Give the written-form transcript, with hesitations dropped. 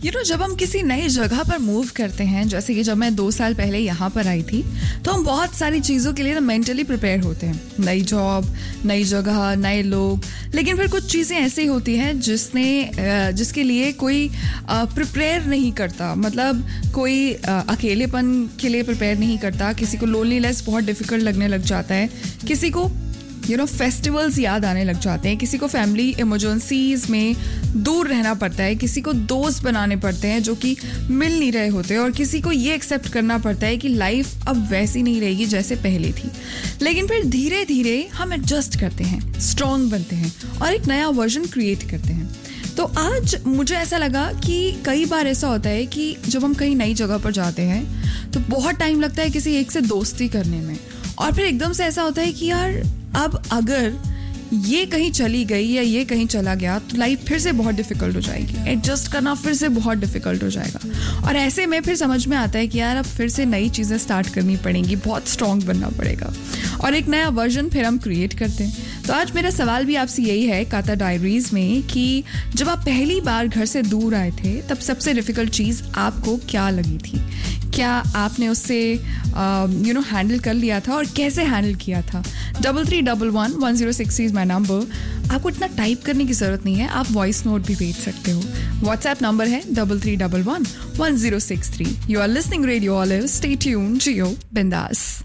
जब हम किसी नई जगह पर मूव करते हैं, जैसे कि जब मैं 2 साल पहले यहाँ पर आई थी, तो हम बहुत सारी चीज़ों के लिए मेंटली प्रिपेयर होते हैं. नई जॉब, नई जगह, नए लोग. लेकिन फिर कुछ चीज़ें ऐसी होती हैं जिसके लिए कोई प्रिपेयर नहीं करता. मतलब कोई अकेलेपन के लिए प्रिपेयर नहीं करता. किसी को लोनलीनेस बहुत डिफिकल्ट लगने लग जाता है. किसी को फेस्टिवल्स याद आने लग जाते हैं. किसी को फैमिली इमरजेंसीज में दूर रहना पड़ता है. किसी को दोस्त बनाने पड़ते हैं जो कि मिल नहीं रहे होते. और किसी को ये एक्सेप्ट करना पड़ता है कि लाइफ अब वैसी नहीं रहेगी जैसे पहले थी. लेकिन फिर धीरे धीरे हम एडजस्ट करते हैं, स्ट्रॉन्ग बनते हैं और एक नया वर्जन क्रिएट करते हैं. तो आज मुझे ऐसा लगा कि कई बार ऐसा होता है कि जब हम कहीं नई जगह पर जाते हैं तो बहुत टाइम लगता है किसी एक से दोस्ती करने में. और फिर एकदम से ऐसा होता है कि यार अब अगर ये कहीं चली गई या ये कहीं चला गया तो लाइफ फिर से बहुत डिफिकल्ट हो जाएगी. एडजस्ट करना फिर से बहुत डिफिकल्ट हो जाएगा. और ऐसे में फिर समझ में आता है कि यार अब फिर से नई चीज़ें स्टार्ट करनी पड़ेंगी, बहुत स्ट्रॉन्ग बनना पड़ेगा और एक नया वर्जन फिर हम क्रिएट करते हैं. तो आज मेरा सवाल भी आपसे यही है काता डायरीज में कि जब आप पहली बार घर से दूर आए थे तब सबसे डिफिकल्ट चीज़ आपको क्या लगी थी? क्या आपने उससे हैंडल कर लिया था और कैसे हैंडल किया था? 33111063 इज माई नंबर. आपको इतना टाइप करने की ज़रूरत नहीं है, आप वॉइस नोट भी भेज सकते हो. व्हाट्सएप नंबर है 33111063. You are listening radio olive. Stay tuned, जियो बिंदास.